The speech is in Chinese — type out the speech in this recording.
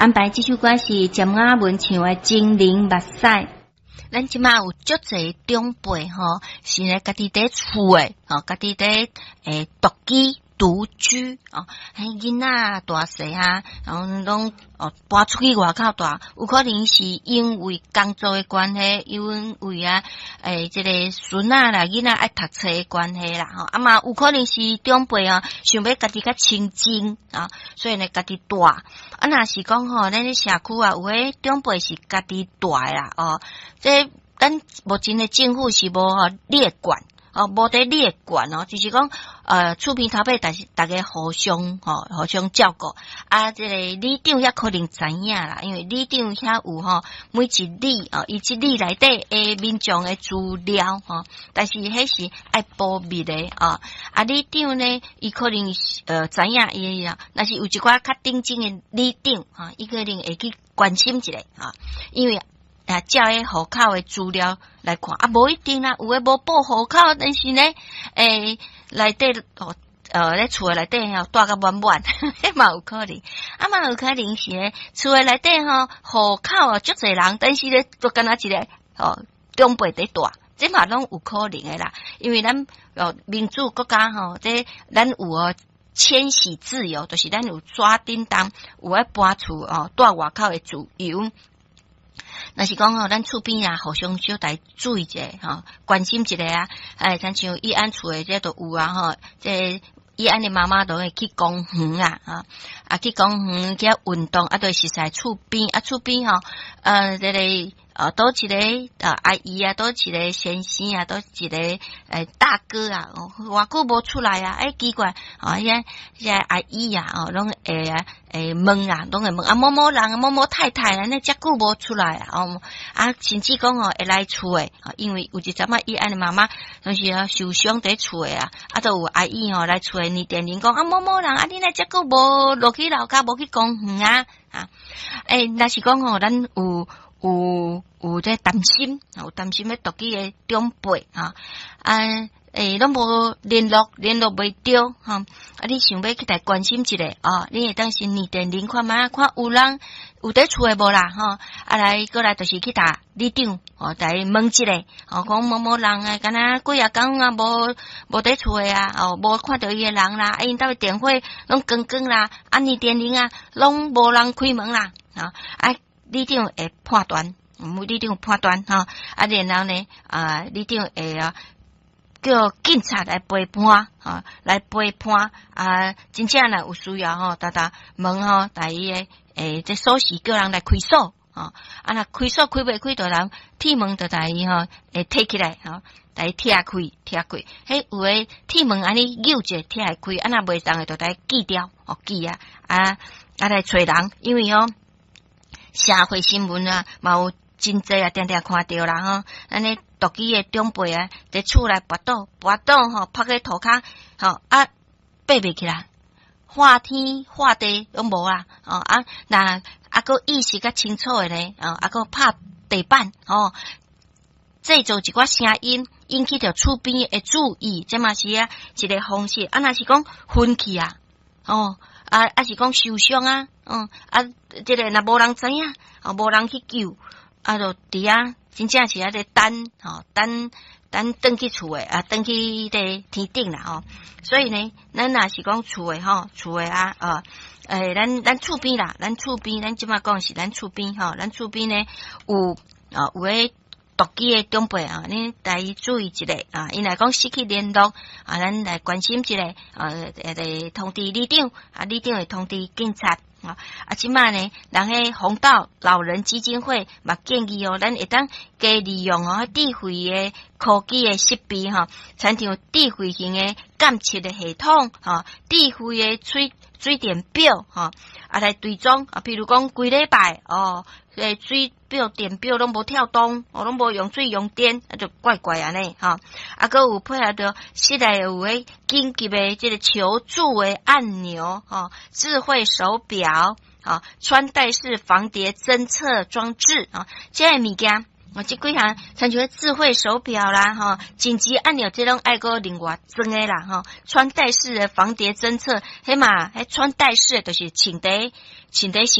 安排这首歌是尖雅文唱的《精灵目屎》。 咱即马有足侪长辈吼，是咧家己伫厝诶，吼，家己伫独居哦，迄囡仔大细啊，然后拢搬出去外口大，有可能是因为工作诶关系，因为即个孙仔啦囡仔爱读册诶关系啦，吼，嘛有可能是长辈想要家己较清静啊，所以呢家己住。若是讲吼，咱咧社区有诶长辈是家己住诶啦，即咱目前诶政府是无列管。无得列管就是讲厝边头尾大家互相照顾即个里长也可能知影啦，因为里长遐有每一里伊一里内底诶民众诶资料但是迄是爱保密诶里长呢伊可能知影伊若是有一寡较顶尖诶里长伊可能会去关心一下因为照迄户口诶资料来看，无一定啦，有诶无报户口，但是呢，内底咧厝诶内底住甲满满，迄嘛有可能，嘛有可能是咧厝诶内底户口足侪人，但是咧都干那一个长辈伫住，这嘛拢有可能诶啦，因为咱民主国家这咱有迁徙自由，就是咱有抓叮当，有咧搬厝住外口诶自由。若是讲咱厝边互相小弟注意一下关心一下亲像伊安厝诶这都有这伊安的妈妈都会去公园去公园去运动都是在厝边厝边这个多一个阿姨多一个先生多一个大哥偌久无出来奇怪这阿姨拢会问拢会问某某人某某太太那遮久无出来甚至讲会来厝诶因为有一阵伊安的妈妈拢是受伤伫厝诶都有阿姨来厝诶你电铃讲某某人你那遮久无落去楼骹无去公园若是讲咱有在担心咧独居诶长辈拢无联络袂着你想要去来关心一下你会当先念电铃看有人有伫厝诶无啦过来就是去打里长来问一下讲某某人敢若几啊工无伫厝诶无看到伊诶人啦因兜诶电话拢关啦念电铃拢无人开门啦里长会判断里长判断然后呢里长会叫警察来陪伴真正若有需要打门打伊诶这锁匙叫人来开锁若开锁开袂开就人铁门就打伊会摕起来打伊拆开迄有诶铁门安尼扭者拆开若袂当诶就打伊锯掉锯来找人因为社会新闻嘛有真济定定看到啦安尼独居诶长辈伫厝内跋倒趴喺涂骹爬袂起来化天化地拢无啦个意识较清楚诶呢个拍地板制造一寡声音引起着厝边诶注意这嘛是一个方式若是讲昏去是讲受伤这个若无人知影无人去救就伫真正是咧等转去厝诶转去伫天顶啦所以呢咱若是讲厝诶咱厝边啦咱即马讲是咱厝边咱厝边呢有诶独居诶长辈恁来注意一下因来讲失去联络咱来关心一下会通知里长里长会通知警察即摆呢人迄红道老人基金会嘛建议咱会当加利用智慧诶科技诶设备参像智慧型诶监测诶系统智慧诶水电表来追踪譬如讲规礼拜水表电表拢无跳动拢无用水用电就怪怪安尼还有配合着室内有诶紧急诶这个求助诶按钮智慧手表穿戴式防谍侦测装置这些物件这几项参像智慧手表啦紧急按钮这种爱个另外装诶啦穿戴式的防谍侦测迄嘛穿戴式就是穿在